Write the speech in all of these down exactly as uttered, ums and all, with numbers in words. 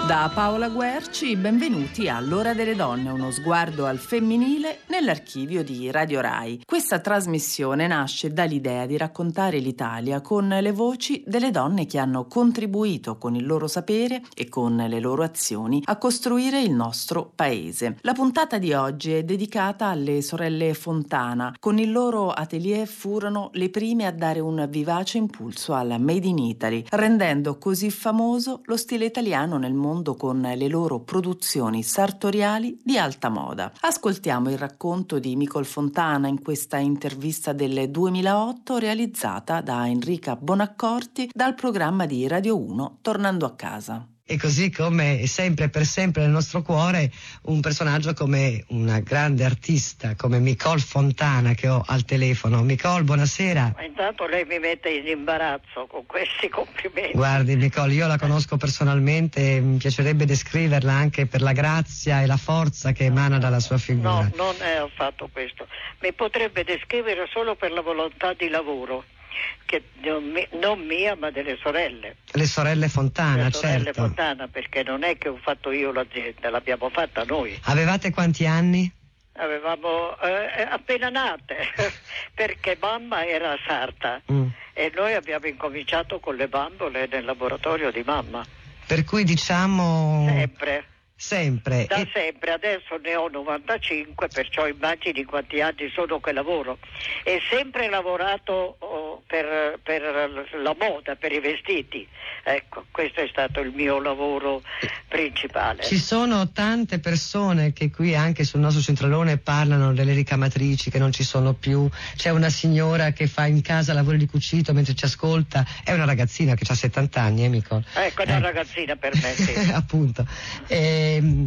Da Paola Guerci, benvenuti a L'Ora delle Donne, uno sguardo al femminile nell'archivio di Radio Rai. Questa trasmissione nasce dall'idea di raccontare l'Italia con le voci delle donne che hanno contribuito con il loro sapere e con le loro azioni a costruire il nostro paese. La puntata di oggi è dedicata alle sorelle Fontana. Con il loro atelier furono le prime a dare un vivace impulso al Made in Italy, rendendo così famoso lo stile italiano nel mondo con le loro produzioni sartoriali di alta moda. Ascoltiamo il racconto di Micol Fontana in questa intervista del duemilaotto realizzata da Enrica Bonaccorti dal programma di Radio uno Tornando a casa. E così come sempre per sempre nel nostro cuore un personaggio come una grande artista come Micol Fontana che ho al telefono. Micol, buonasera. Ma intanto lei mi mette in imbarazzo con questi complimenti. Guardi Micol, io la conosco personalmente e mi piacerebbe descriverla anche per la grazia e la forza che emana dalla sua figura. No, non è affatto questo. Mi potrebbe descrivere solo per la volontà di lavoro, che non mia ma delle sorelle. Le sorelle Fontana, Le sorelle certo. Fontana, perché non è che ho fatto io l'azienda, l'abbiamo fatta noi. Avevate quanti anni? Avevamo eh, appena nate, perché mamma era sarta mm. e noi abbiamo incominciato con le bambole nel laboratorio di mamma. Per cui diciamo... Sempre. Sempre. Da e... sempre, adesso ne ho novantacinque, perciò immagini quanti anni sono che lavoro. E sempre lavorato oh, per, per la moda, per i vestiti. Ecco, questo è stato il mio lavoro principale. Ci sono tante persone che qui anche sul nostro centralone parlano delle ricamatrici che non ci sono più. C'è una signora che fa in casa lavori di cucito mentre ci ascolta. È una ragazzina che ha settanta anni, eh, Micol? Ecco, è una eh. ragazzina per me, sì. Appunto. E,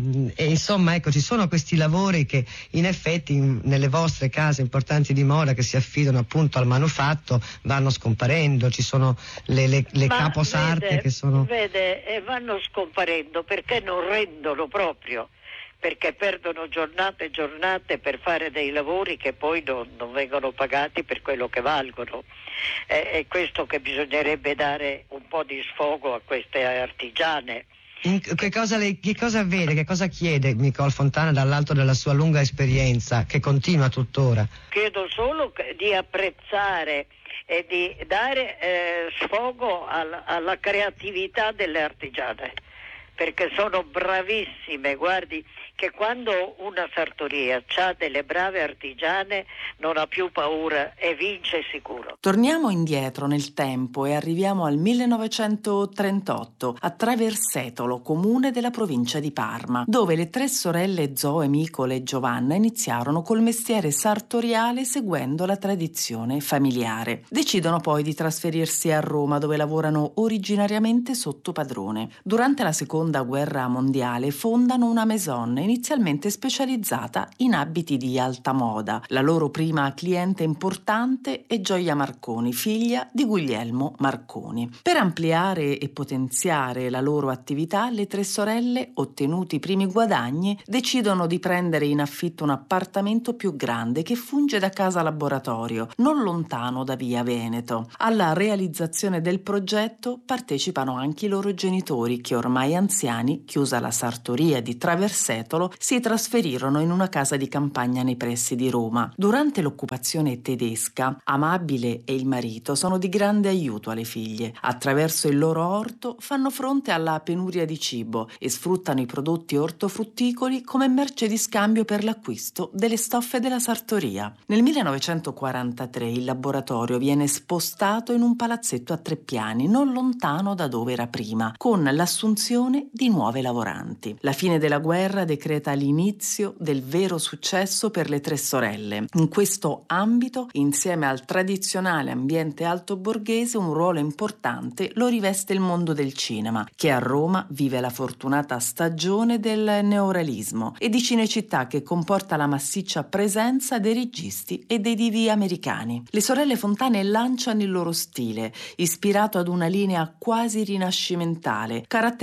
e insomma, ecco, ci sono questi lavori che in effetti in, nelle vostre case importanti di moda che si affidano appunto al manufatto vanno scomparendo. Ci sono le, le, le caposarte vede, che sono... Vede, e vanno scomparendo perché non rendono proprio. Perché perdono giornate e giornate per fare dei lavori che poi non, non vengono pagati per quello che valgono. È, è questo che bisognerebbe dare un po' di sfogo a queste artigiane. In, che, cosa lei, che cosa vede, che cosa chiede Micol Fontana dall'alto della sua lunga esperienza che continua tuttora? Chiedo solo di apprezzare e di dare eh, sfogo al, alla creatività delle artigiane, perché sono bravissime. Guardi che quando una sartoria ha delle brave artigiane non ha più paura e vince sicuro. Torniamo indietro nel tempo e arriviamo al millenovecentotrentotto a Traversetolo, comune della provincia di Parma, dove le tre sorelle Zoe, Micol e Giovanna iniziarono col mestiere sartoriale seguendo la tradizione familiare. Decidono poi di trasferirsi a Roma, dove lavorano originariamente sotto padrone. Durante la seconda guerra mondiale fondano una maison inizialmente specializzata in abiti di alta moda. La loro prima cliente importante è Gioia Marconi, figlia di Guglielmo Marconi. Per ampliare e potenziare la loro attività, le tre sorelle, ottenuti i primi guadagni, decidono di prendere in affitto un appartamento più grande che funge da casa laboratorio, non lontano da via Veneto. Alla realizzazione del progetto partecipano anche i loro genitori, che ormai anziani, chiusa la sartoria di Traversetolo, si trasferirono in una casa di campagna nei pressi di Roma. Durante l'occupazione tedesca, Amabile e il marito sono di grande aiuto alle figlie. Attraverso il loro orto fanno fronte alla penuria di cibo e sfruttano i prodotti ortofrutticoli come merce di scambio per l'acquisto delle stoffe della sartoria. Nel millenovecentoquarantatré il laboratorio viene spostato in un palazzetto a tre piani, non lontano da dove era prima, con l'assunzione di nuove lavoranti. La fine della guerra decreta l'inizio del vero successo per le tre sorelle. In questo ambito, insieme al tradizionale ambiente altoborghese, un ruolo importante lo riveste il mondo del cinema, che a Roma vive la fortunata stagione del neorealismo e di Cinecittà, che comporta la massiccia presenza dei registi e dei divi americani. Le sorelle Fontane lanciano il loro stile, ispirato ad una linea quasi rinascimentale, caratterizzata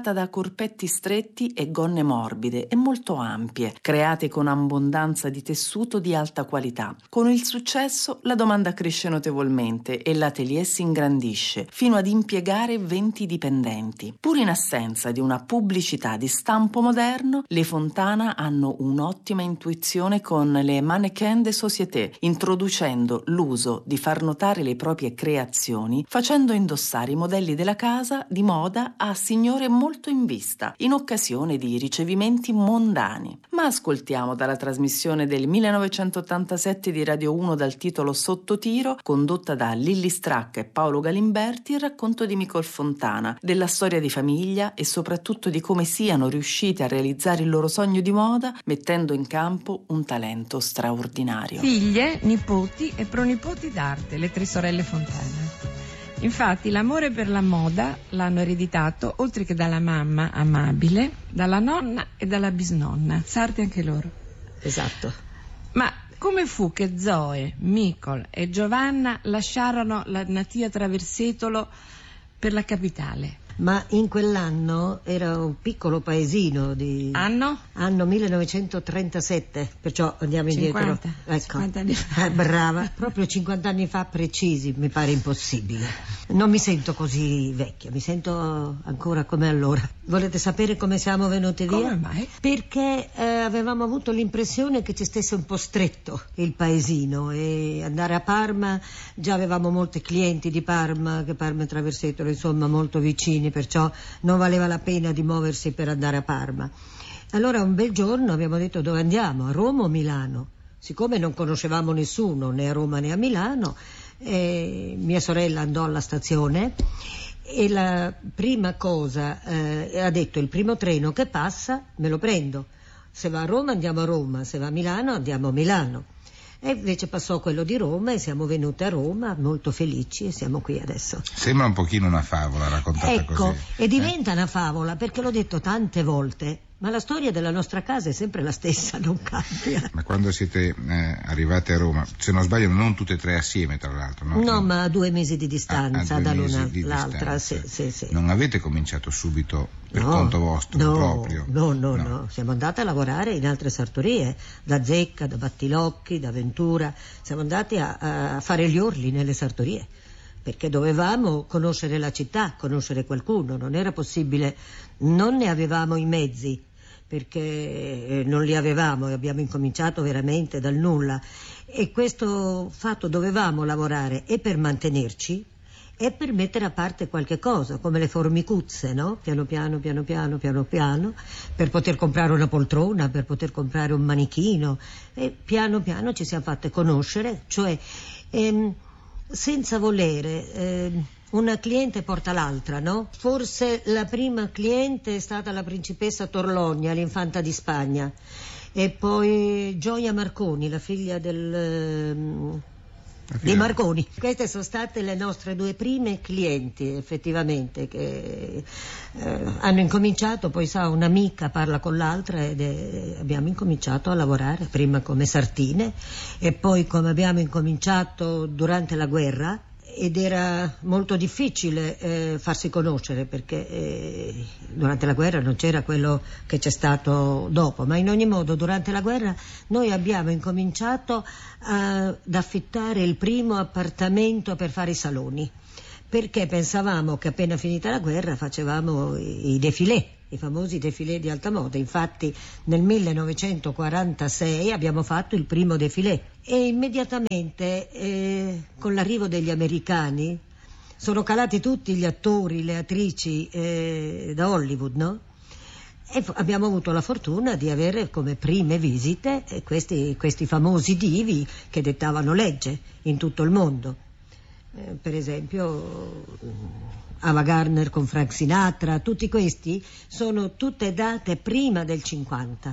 fatta da corpetti stretti e gonne morbide e molto ampie, create con abbondanza di tessuto di alta qualità. Con il successo la domanda cresce notevolmente e l'atelier si ingrandisce fino ad impiegare venti dipendenti. Pur in assenza di una pubblicità di stampo moderno, le Fontana hanno un'ottima intuizione con le mannequin de société, introducendo l'uso di far notare le proprie creazioni, facendo indossare i modelli della casa di moda a signore molto in vista, in occasione di ricevimenti mondani. Ma ascoltiamo dalla trasmissione del millenovecentottantasette di Radio uno dal titolo Sottotiro, condotta da Lilli Stracca e Paolo Galimberti, il racconto di Micol Fontana, della storia di famiglia e soprattutto di come siano riusciti a realizzare il loro sogno di moda mettendo in campo un talento straordinario. Figlie, nipoti e pronipoti d'arte, le tre sorelle Fontana. Infatti l'amore per la moda l'hanno ereditato, oltre che dalla mamma amabile, dalla nonna e dalla bisnonna, sarti anche loro. Esatto. Ma come fu che Zoe, Micol e Giovanna lasciarono la natia Traversetolo per la capitale? Ma in quell'anno era un piccolo paesino di... Anno? Anno millenovecentotrentasette, perciò andiamo indietro. cinquanta, Ecco. cinquanta anni fa. Eh, brava, proprio cinquanta anni fa precisi, mi pare impossibile. Non mi sento così vecchia, mi sento ancora come allora. Volete sapere come siamo venuti via? Come mai? Perché eh, avevamo avuto l'impressione che ci stesse un po' stretto il paesino e andare a Parma, già avevamo molti clienti di Parma, che Parma e Traversetolo insomma molto vicini, perciò non valeva la pena di muoversi per andare a Parma. Allora un bel giorno abbiamo detto: dove andiamo? A Roma o Milano? Siccome non conoscevamo nessuno né a Roma né a Milano, eh, mia sorella andò alla stazione e la prima cosa eh, ha detto: il primo treno che passa me lo prendo, se va a Roma andiamo a Roma, se va a Milano andiamo a Milano. E invece passò quello di Roma e siamo venute a Roma molto felici e siamo qui adesso. Sembra un pochino una favola raccontata ecco, così. E diventa eh? una favola, perché l'ho detto tante volte, ma la storia della nostra casa è sempre la stessa, non cambia. Ma quando siete eh, arrivate a Roma, se non sbaglio non tutte e tre assieme tra l'altro, no? No, ma a due mesi di distanza a, a dall'una all'altra. Sì, sì, sì. Non avete cominciato subito per no, conto vostro no, proprio? No, no, no, no. Siamo andate a lavorare in altre sartorie, da Zecca, da Battilocchi, da Ventura. Siamo andati a, a fare gli orli nelle sartorie, perché dovevamo conoscere la città, conoscere qualcuno. Non era possibile, non ne avevamo i mezzi, perché non li avevamo e abbiamo incominciato veramente dal nulla, e questo fatto dovevamo lavorare e per mantenerci e per mettere a parte qualche cosa, come le formicuzze, no? Piano piano, piano piano, piano piano, per poter comprare una poltrona, per poter comprare un manichino, e piano piano ci siamo fatte conoscere, cioè ehm, senza volere. Ehm, Una cliente porta l'altra, no? Forse la prima cliente è stata la principessa Torlonia, l'infanta di Spagna, e poi Gioia Marconi, la figlia del... di Marconi. Queste sono state le nostre due prime clienti, effettivamente, che eh, hanno incominciato, poi sa, un'amica parla con l'altra ed è, abbiamo incominciato a lavorare, prima come sartine e poi come abbiamo incominciato durante la guerra. Ed era molto difficile eh, farsi conoscere, perché eh, durante la guerra non c'era quello che c'è stato dopo, ma in ogni modo durante la guerra noi abbiamo incominciato a, ad affittare il primo appartamento per fare i saloni, perché pensavamo che appena finita la guerra facevamo i, i defilé, i famosi defilé di alta moda. Infatti nel millenovecentoquarantasei abbiamo fatto il primo defilé e immediatamente eh, con l'arrivo degli americani sono calati tutti gli attori, le attrici eh, da Hollywood, no? E f- abbiamo avuto la fortuna di avere come prime visite eh, questi, questi famosi divi che dettavano legge in tutto il mondo. Eh, per esempio Ava Gardner con Frank Sinatra, tutti questi sono tutte date prima del cinquanta,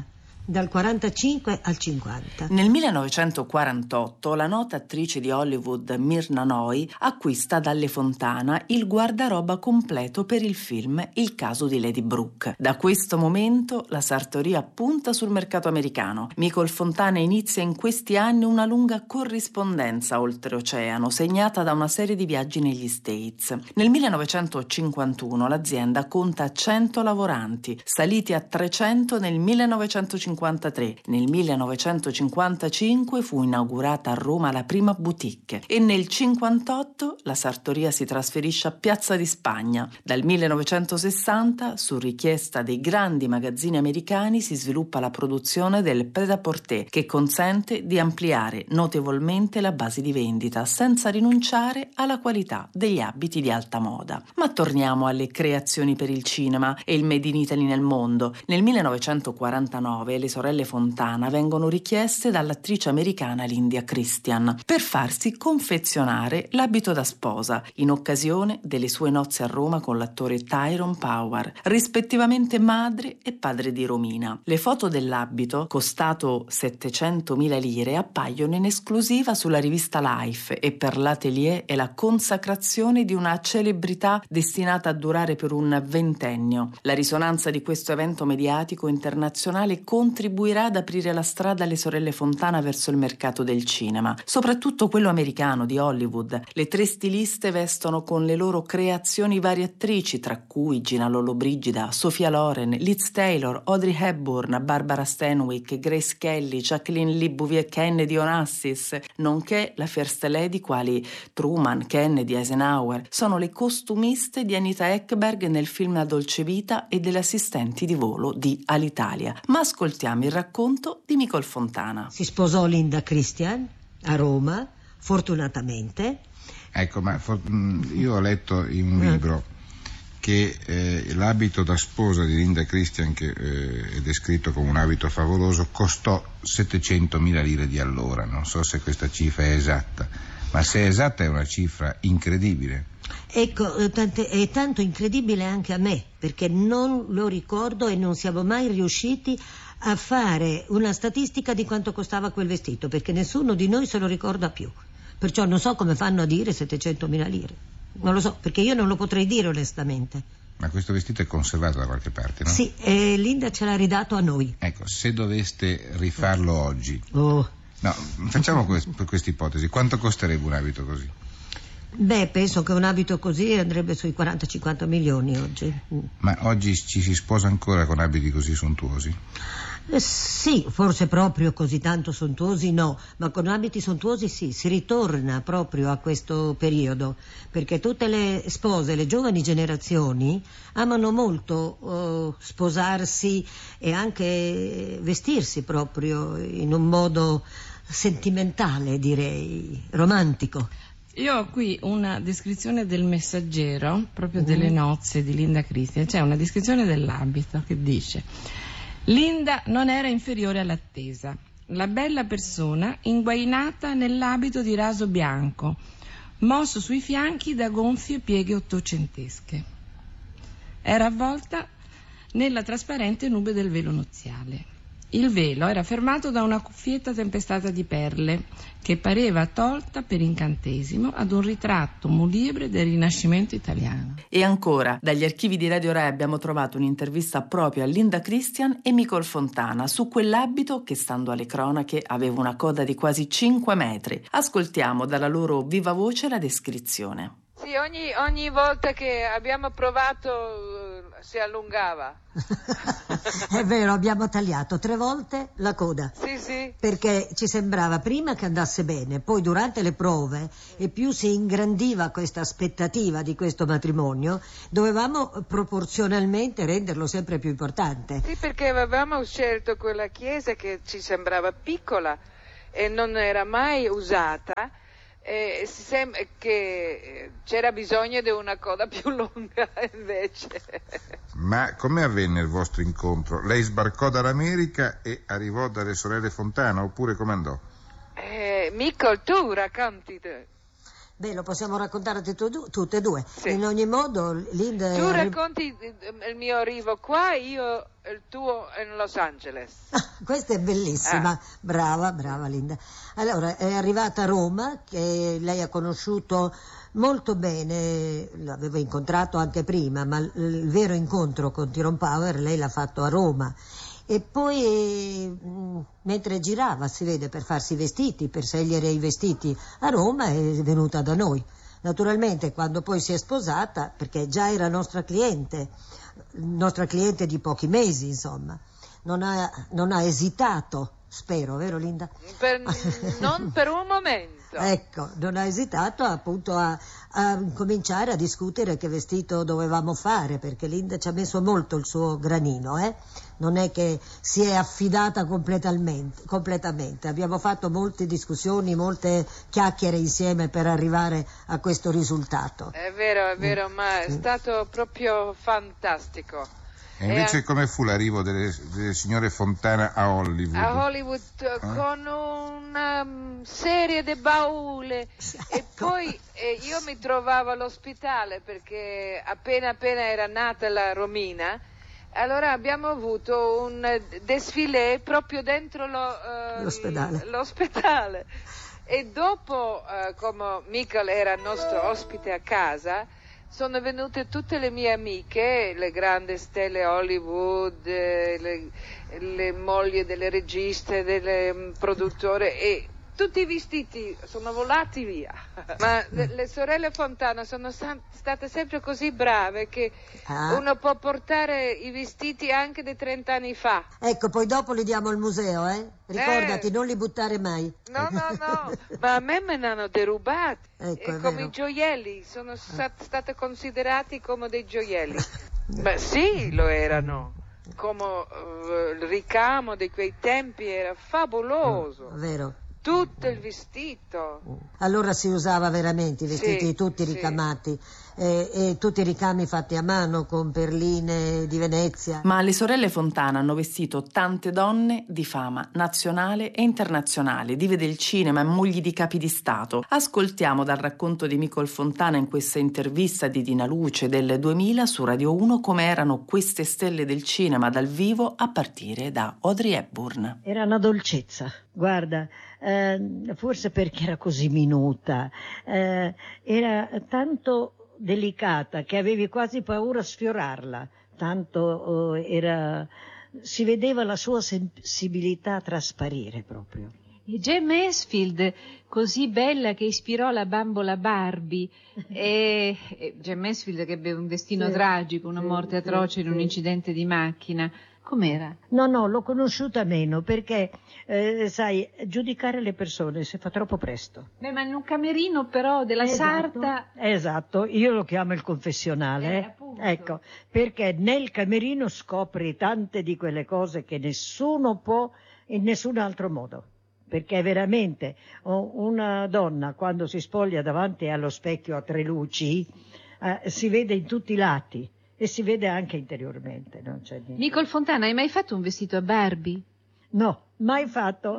dal quarantacinque al cinquanta. Nel millenovecentoquarantotto la nota attrice di Hollywood Myrna Loy acquista dalle Fontana il guardaroba completo per il film Il caso di Lady Brooke. Da questo momento la sartoria punta sul mercato americano. Micol Fontana inizia in questi anni una lunga corrispondenza oltreoceano, segnata da una serie di viaggi negli States. Nel millenovecentocinquantuno l'azienda conta cento lavoranti, saliti a trecento nel millenovecentocinquantatré. Nel millenovecentocinquantacinque fu inaugurata a Roma la prima boutique e nel cinquantotto la sartoria si trasferisce a Piazza di Spagna. Dal millenovecentosessanta, su richiesta dei grandi magazzini americani, si sviluppa la produzione del prêt-à-porter, che consente di ampliare notevolmente la base di vendita senza rinunciare alla qualità degli abiti di alta moda. Ma torniamo alle creazioni per il cinema e il Made in Italy nel mondo. Nel millenovecentoquarantanove le sorelle Fontana vengono richieste dall'attrice americana Linda Christian per farsi confezionare l'abito da sposa in occasione delle sue nozze a Roma con l'attore Tyrone Power, rispettivamente madre e padre di Romina. Le foto dell'abito, costato settecentomila lire, appaiono in esclusiva sulla rivista Life e per l'atelier è la consacrazione di una celebrità destinata a durare per un ventennio. La risonanza di questo evento mediatico internazionale contribuirà ad aprire la strada alle sorelle Fontana verso il mercato del cinema, soprattutto quello americano di Hollywood. Le tre stiliste vestono con le loro creazioni varie attrici, tra cui Gina Lollobrigida, Sophia Loren, Liz Taylor, Audrey Hepburn, Barbara Stanwyck, Grace Kelly, Jacqueline Lee Bouvier, Kennedy Onassis, nonché la First Lady quali Truman, Kennedy, Eisenhower. Sono le costumiste di Anita Ekberg nel film La Dolce Vita e delle assistenti di volo di Alitalia. Ma ascoltiamo il racconto di Micol Fontana. Si sposò Linda Christian a Roma, fortunatamente. Ecco, ma for- io ho letto in un libro che eh, l'abito da sposa di Linda Christian, che eh, è descritto come un abito favoloso, costò settecentomila lire di allora. Non so se questa cifra è esatta, ma se è esatta è una cifra incredibile. Ecco, tante, è tanto incredibile anche a me, perché non lo ricordo e non siamo mai riusciti a fare una statistica di quanto costava quel vestito, perché nessuno di noi se lo ricorda più. Perciò non so come fanno a dire settecentomila lire. Non lo so, perché io non lo potrei dire onestamente. Ma questo vestito è conservato da qualche parte, no? Sì, e Linda ce l'ha ridato a noi. Ecco, se doveste rifarlo oggi... Oh. No, facciamo quest- per questa ipotesi. Quanto costerebbe un abito così? Beh, penso che un abito così andrebbe sui quaranta cinquanta milioni oggi. Ma oggi ci si sposa ancora con abiti così sontuosi? Eh, sì, forse proprio così tanto sontuosi no, ma con abiti sontuosi sì, si ritorna proprio a questo periodo, perché tutte le spose, le giovani generazioni amano molto uh, sposarsi e anche vestirsi proprio in un modo sentimentale, direi, romantico. Io ho qui una descrizione del Messaggero, proprio delle nozze di Linda Christian. C'è una descrizione dell'abito che dice: Linda non era inferiore all'attesa. La bella persona inguainata nell'abito di raso bianco, mosso sui fianchi da gonfie pieghe ottocentesche. Era avvolta nella trasparente nube del velo nuziale. Il velo era fermato da una cuffietta tempestata di perle che pareva tolta per incantesimo ad un ritratto mulibre del Rinascimento italiano. E ancora, dagli archivi di Radio Rai abbiamo trovato un'intervista proprio a Linda Christian e Micol Fontana su quell'abito che, stando alle cronache, aveva una coda di quasi cinque metri. Ascoltiamo dalla loro viva voce la descrizione. Sì, ogni, ogni volta che abbiamo provato uh, si allungava. È vero, abbiamo tagliato tre volte la coda. Sì, sì. Perché ci sembrava prima che andasse bene, poi durante le prove, e più si ingrandiva questa aspettativa di questo matrimonio, dovevamo proporzionalmente renderlo sempre più importante. Sì, perché avevamo scelto quella chiesa che ci sembrava piccola e non era mai usata. Eh, si sembra che c'era bisogno di una coda più lunga invece. Ma come avvenne il vostro incontro? Lei sbarcò dall'America e arrivò dalle sorelle Fontana, oppure come andò? Eh, Micol, tu racconti te. Beh, lo possiamo raccontare tutte, tutte e due. Sì. In ogni modo, Linda... Tu racconti il mio arrivo qua, io il tuo in Los Angeles. Questa è bellissima, ah. brava, brava Linda. Allora, è arrivata a Roma, che lei ha conosciuto molto bene, l'avevo incontrato anche prima, ma il vero incontro con Tyrone Power lei l'ha fatto a Roma. E poi mh, mentre girava, si vede, per farsi i vestiti, per scegliere i vestiti a Roma, è venuta da noi. Naturalmente quando poi si è sposata, perché già era nostra cliente, nostra cliente di pochi mesi, insomma, non ha, non ha esitato, spero, vero Linda? Per, non per un momento. Ecco, non ha esitato appunto a, a cominciare a discutere che vestito dovevamo fare, perché Linda ci ha messo molto il suo granino, eh? Non è che si è affidata completamente, completamente. Abbiamo fatto molte discussioni, molte chiacchiere insieme per arrivare a questo risultato. È vero, è vero, ma è stato proprio fantastico. E invece E come fu l'arrivo delle, delle signore Fontana a Hollywood? A Hollywood eh? con una um, serie di baule Ecco. e poi eh, io mi trovavo all'ospedale perché appena appena era nata la Romina, allora abbiamo avuto un desfilé proprio dentro lo, uh, l'ospedale. l'ospedale e dopo uh, come Michael era nostro ospite a casa, sono venute tutte le mie amiche, le grandi stelle Hollywood, eh, le, le mogli delle registe, delle um, produttore, e tutti i vestiti sono volati via. Ma le, le sorelle Fontana sono sa- state sempre così brave che Ah. uno può portare i vestiti anche di trent'anni fa. Ecco, poi dopo li diamo al museo, eh? Ricordati, Eh. non li buttare mai. No, no, no, ma a me me ne hanno derubati. Ecco, e è come vero. i gioielli, sono stat- state considerati come dei gioielli. Ma sì, lo erano. Come uh, il ricamo di quei tempi era favoloso. Vero. Tutto il vestito. Allora si usava veramente i vestiti Sì, tutti sì. ricamati eh, e tutti i ricami fatti a mano con perline di Venezia. Ma le sorelle Fontana hanno vestito tante donne di fama nazionale e internazionale, dive del cinema e mogli di capi di Stato. Ascoltiamo dal racconto di Michael Fontana in questa intervista di Dina Luce del duemila su Radio uno come erano queste stelle del cinema dal vivo a partire da Audrey Hepburn. Era una dolcezza, guarda, eh, forse perché era così minuta, eh, era tanto delicata che avevi quasi paura a sfiorarla, tanto eh, era, si vedeva la sua sensibilità trasparire proprio. E Gem Mansfield, così bella che ispirò la bambola Barbie, e, e Gem Mansfield che ebbe un destino Sì, tragico, una sì, morte sì, atroce in un sì. incidente di macchina. Com'era? No, no, l'ho conosciuta meno perché, eh, sai, giudicare le persone si fa troppo presto. Beh, ma in un camerino però della Esatto, sarta... esatto, io lo chiamo il confessionale, Eh, eh. appunto. Ecco, perché nel camerino scopri tante di quelle cose che nessuno può in nessun altro modo. Perché veramente una donna quando si spoglia davanti allo specchio a tre luci eh, si vede in tutti i lati e si vede anche interiormente, non c'è niente. Nicole Fontana, hai mai fatto un vestito a Barbie? No, mai fatto.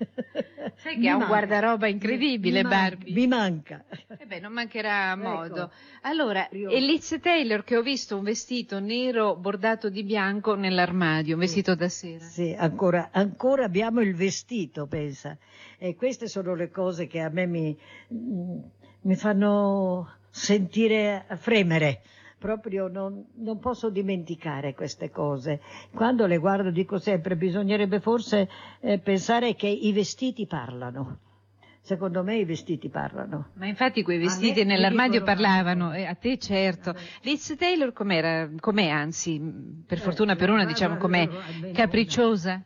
Sai Mi che ha un manca. guardaroba incredibile, Mi manca, Barbie. Mi manca. Eh beh, non mancherà Ecco. modo. Allora, Io- e Liz Taylor, che ho visto un vestito nero bordato di bianco nell'armadio, un vestito da sera. Sì, ancora, ancora abbiamo il vestito, pensa. E queste sono le cose che a me mi, mi fanno sentire fremere. Proprio non, non posso dimenticare queste cose. Quando le guardo dico sempre, bisognerebbe forse eh, pensare che i vestiti parlano. Secondo me i vestiti parlano. Ma infatti quei A vestiti me mi nell'armadio dicono parlavano, tanto. e a te certo. Vabbè. Liz Taylor com'era? Com'è anzi, per Eh, fortuna per una, guarda, diciamo, com'è? almeno Capricciosa?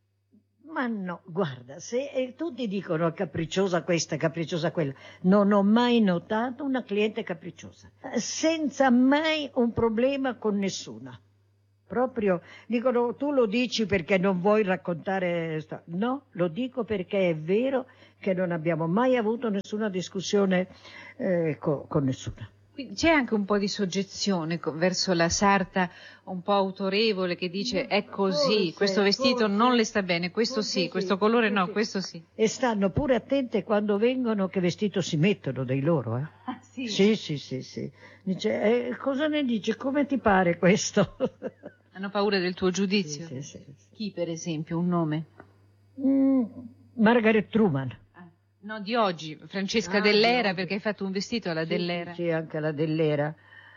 Ma no, guarda, se eh, tutti dicono capricciosa questa, capricciosa quella, non ho mai notato una cliente capricciosa, eh, senza mai un problema con nessuna. Proprio, dicono, tu lo dici perché non vuoi raccontare... sta-". No, lo dico perché è vero che non abbiamo mai avuto nessuna discussione eh, co- con nessuna. Quindi c'è anche un po' di soggezione co- verso la sarta un po' autorevole che dice è così, Forse, questo vestito forse, non le sta bene, questo forse sì, sì, questo colore no, sì. questo sì. E stanno pure attente quando vengono che vestito si mettono dei loro, eh? Ah, sì? Sì, sì, sì, sì. Dice, eh, cosa ne dice? Come ti pare questo? Hanno paura del tuo giudizio? Sì, sì, sì, sì. Chi per esempio, un nome? Mm, Margaret Truman. No, di oggi, Francesca Ah, Dell'Era, di perché hai fatto un vestito alla Sì, Dell'Era. Sì, sì, anche la Dell'Era.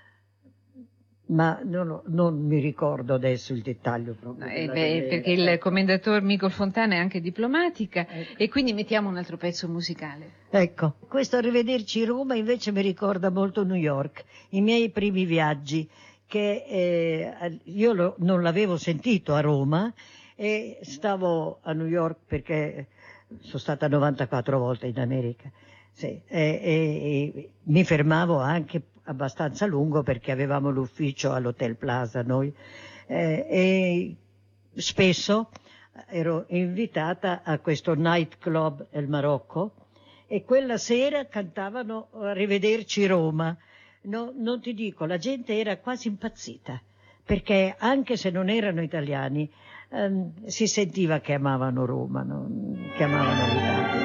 Ma non, non mi ricordo adesso il dettaglio proprio. No, eh della beh, Dell'Era. perché il Ecco. commendator Micol Fontana è anche diplomatica, Ecco. e quindi mettiamo un altro pezzo musicale. Ecco, questo Arrivederci Roma invece mi ricorda molto New York, i miei primi viaggi, che eh, io lo- non l'avevo sentito a Roma e stavo a New York perché sono stata novantaquattro volte in America. Sì, e, e- e mi fermavo anche abbastanza a lungo perché avevamo l'ufficio all'Hotel Plaza noi, eh, e spesso ero invitata a questo night club El Marocco e quella sera cantavano Arrivederci Roma. No, non ti dico, la gente era quasi impazzita, perché anche se non erano italiani, ehm, si sentiva che amavano Roma, no? Che amavano l'Italia.